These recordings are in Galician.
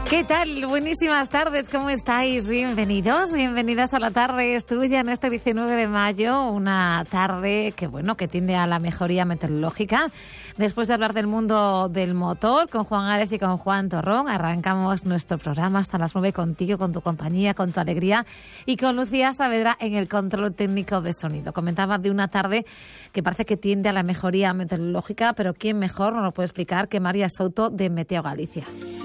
¿Qué tal? Buenísimas tardes, ¿cómo estáis? Bienvenidos, bienvenidas a la tarde estudia en este 19 de mayo, una tarde que tiende a la mejoría meteorológica. Después de hablar del mundo del motor con Juan Ares y con Juan Torrón, arrancamos nuestro programa hasta las 9 contigo, con tu compañía, con tu alegría y con Lucía Saavedra en el control técnico de sonido. Comentaba de una tarde que parece que tiende a la mejoría meteorológica, pero ¿quién mejor nos lo puede explicar que María Souto de Meteo Galicia?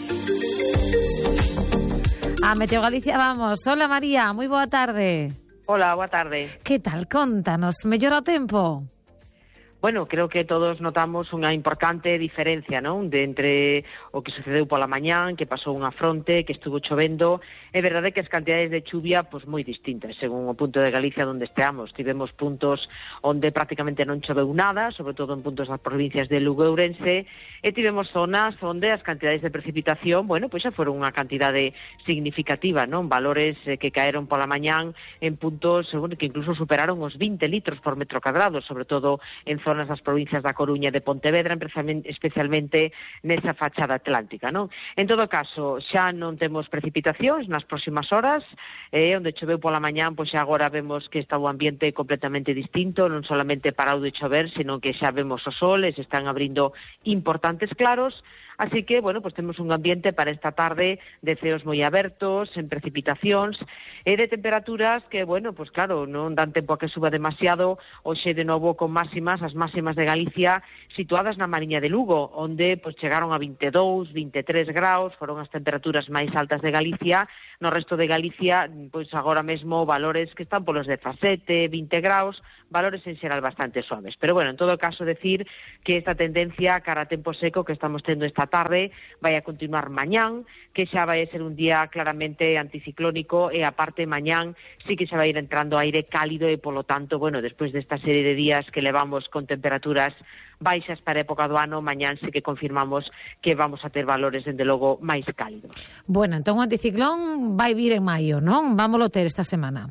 A Meteo Galicia vamos. Hola María, moi boa tarde. Hola, boa tarde. Que tal? Contanos, mellora o tempo? Bueno, creo que todos notamos unha importante diferencia, non? De entre o que sucedeu pola mañán, que pasou unha fronte, que estuvo chovendo. É verdade que as cantidades de chuvia pois moi distintas, según o punto de Galicia onde esteamos. Tivemos puntos onde prácticamente non choveu nada, sobre todo en puntos das provincias de Lugo e Ourense, e tivemos zonas onde as cantidades de precipitación, pois xa foron unha cantidade significativa, non? Valores que caeron pola mañán en puntos que incluso superaron os 20 litros por metro cadrado, sobre todo en zonas das provincias da Coruña e de Pontevedra, especialmente nesa fachada atlántica, non? En todo caso, xa non temos precipitacións nas próximas horas, onde choveu pola mañán, pois xa agora vemos que está o ambiente completamente distinto, non solamente parou de chover, sino que xa vemos o sol e se están abrindo importantes claros, así que, pois temos un ambiente para esta tarde de ceos moi abertos, en precipitacións, e de temperaturas que, pois claro, non dan tempo a que suba demasiado, hoxe de novo con máximas, as máximas de Galicia situadas na Mariña de Lugo, onde pois chegaron a 22, 23 graus, foron as temperaturas máis altas de Galicia. No resto de Galicia, pois agora mesmo valores que están polos 17, 20 graus, valores en xeral bastante suaves. Pero en todo caso decir que esta tendencia cara a tempo seco que estamos tendo esta tarde vai a continuar mañán, que xa vai a ser un día claramente anticiclónico e aparte mañán sí que xa vai ir entrando aire cálido e polo tanto, despois desta serie de días que levamos con temperaturas baixas para a época do ano, mañán sí que confirmamos que vamos a ter valores, dende logo, máis cálidos. Entón o anticiclón vai vir en maio, non? Vámolo ter esta semana.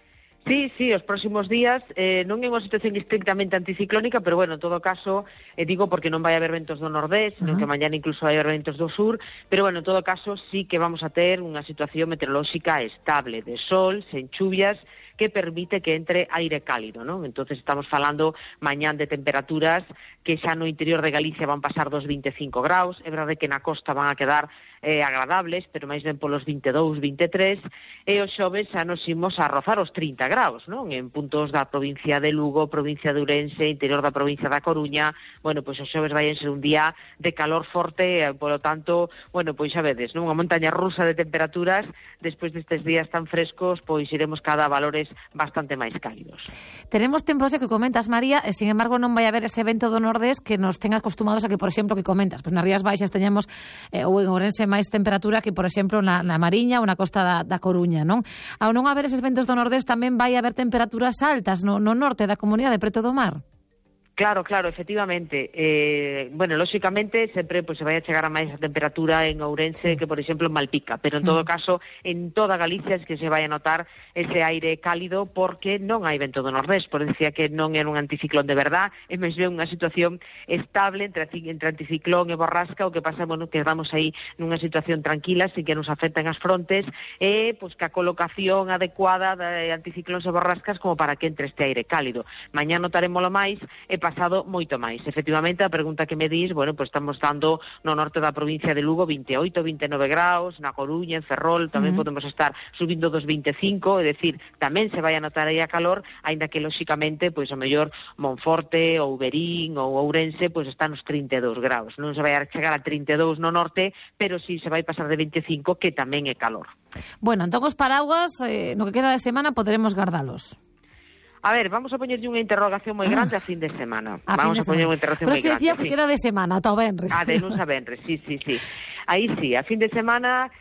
Sí, os próximos días non é unha situación estrictamente anticiclónica, pero en todo caso, digo porque non vai haber ventos do nordés, sino que mañana incluso vai haber ventos do sur, pero en todo caso sí que vamos a ter unha situación meteorolóxica estable, de sol, sen chuvias, que permite que entre aire cálido, non? Entonces estamos falando mañán de temperaturas que xa no interior de Galicia van pasar dos 25 graus, é verdade que na costa van a quedar agradables, pero máis ben polos 22, 23, e os xoves xa nos imos a rozar os 30 graus, non? En puntos da provincia de Lugo, provincia de Ourense, interior da provincia da Coruña, pois os xoves vai ser un día de calor forte, polo tanto, pois xa vedes, non? Unha montaña rusa de temperaturas, despois destes días tan frescos, pois iremos cada valores bastante máis cálidos. Tenemos tempos que comentas, María, e sin embargo non vai haber ese vento do nordés que nos ten acostumados a que, por exemplo, que comentas, pois nas Rías Baixas teñamos ou en Ourense máis temperatura que, por exemplo, na Mariña ou na costa da Coruña, non? Ao non haber eses ventos do nordés tamén vai haber temperaturas altas no norte da comunidade, preto do mar. Claro, efectivamente. Lóxicamente, sempre se vai a chegar a máis a temperatura en Ourense que, por exemplo, en Malpica, pero en todo caso, en toda Galicia es que se vai a notar ese aire cálido porque non hai vento do nordés, por decía que non é un anticiclón de verdad, é máis ben unha situación estable entre anticiclón e borrasca, o que pasa, que vamos aí nunha situación tranquila, sin que nos afecten as frontes, e pois que a colocación adecuada de anticiclóns e borrascas como para que entre este aire cálido. Mañá notaremoslo máis, e pasado moito máis. Efectivamente, a pregunta que me dis, pois estamos dando no norte da provincia de Lugo 28, 29 graus, na Coruña, en Ferrol, tamén podemos estar subindo dos 25, é dicir, tamén se vai a notar aí a calor, aínda que, lóxicamente, pois, o mellor Monforte, ou Verín, ou Ourense, pois está nos 32 graus. Non se vai a chegar a 32 no norte, pero sí se vai pasar de 25, que tamén é calor. Entón os paraguas, no que queda de semana, poderemos guardalos. A ver, vamos a poñerlle unha interrogación moi grande a fin de semana. Vamos a poñer unha interrogación moi grande. Pero se decía que queda de semana, ata o venres. De luns a venres, sí. Aí sí, a fin de semana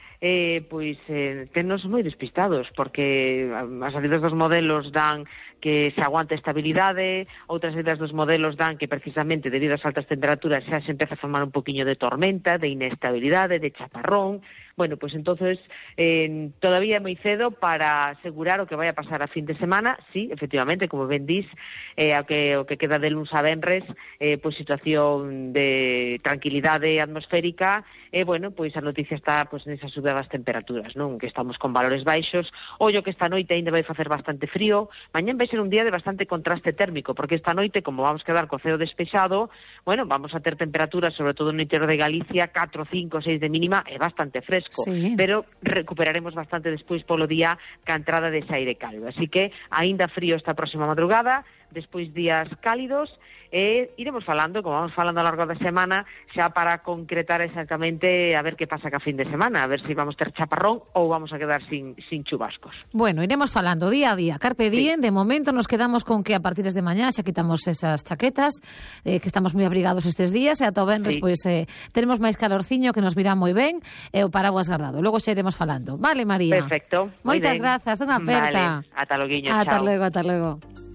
tennos moi despistados, porque as salidas dos modelos dan que se aguanta estabilidade, outras salidas dos modelos dan que precisamente debido ás altas temperaturas xa se empeza a formar un poquinho de tormenta, de inestabilidade, de chaparrón. Pues entonces todavía é moi cedo para asegurar o que vai a pasar a fin de semana. Sí, efectivamente, como ben dís, o que queda de luns a venres, situación de tranquilidade atmosférica, bueno, pois a noticia está pois nesa subida das temperaturas, non? Que estamos con valores baixos. Ollo que esta noite ainda vai facer bastante frío. Mañán vai ser un día de bastante contraste térmico, porque esta noite, como vamos quedar co ceo despexado, bueno, vamos a ter temperaturas, sobre todo no interior de Galicia, 4, 5, 6 de mínima, é bastante fresco, sí, pero recuperaremos bastante despois polo día ca entrada dese aire cálido. Así que aínda frío esta próxima madrugada, despois días cálidos, e iremos falando, como vamos falando a lo largo da semana, xa para concretar exactamente a ver que pasa ca fin de semana, a ver se vamos ter chaparrón ou vamos a quedar sin chubascos. Bueno, iremos falando día a día, carpe diem. De momento nos quedamos con que a partir de mañá xa quitamos esas chaquetas, que estamos moi abrigados estes días, e a todo ben, despois teremos máis calorciño que nos virá moi ben, e o paraguas guardado. Logo xa iremos falando. Vale, María? Perfecto. Moitas grazas, unha aperta. Vale, ata loguiño, chao. Ata chao. luego.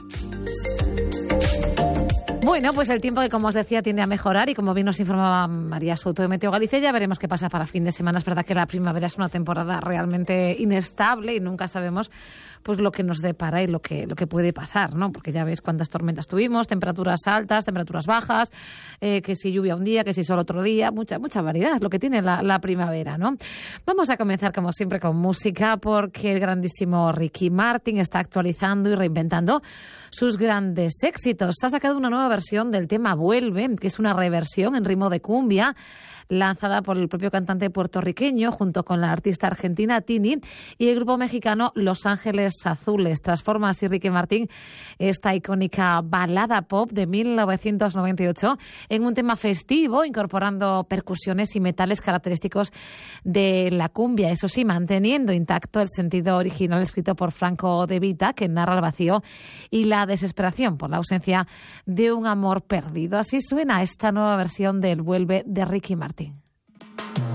Bueno, pues el tiempo que, como os decía, tiende a mejorar y como bien nos informaba María Souto de Meteo Galicia, ya veremos qué pasa para fin de semana. Es verdad que la primavera es una temporada realmente inestable y nunca sabemos pues lo que nos depara y lo que puede pasar, ¿no? Porque ya ves cuántas tormentas tuvimos, temperaturas altas, temperaturas bajas, que si lluvia un día, que si sol otro día, mucha variedad es lo que tiene la primavera, ¿no? Vamos a comenzar, como siempre, con música, porque el grandísimo Ricky Martin está actualizando y reinventando sus grandes éxitos. Ha sacado una nueva versión del tema Vuelve, que es una reversión en ritmo de cumbia, lanzada por el propio cantante puertorriqueño junto con la artista argentina Tini y el grupo mexicano Los Ángeles Azules. Transforma así Ricky Martin esta icónica balada pop de 1998 en un tema festivo, incorporando percusiones y metales característicos de la cumbia, eso sí, manteniendo intacto el sentido original escrito por Franco De Vita, que narra el vacío y la desesperación por la ausencia de un amor perdido. Así suena esta nueva versión del Vuelve de Ricky Martin.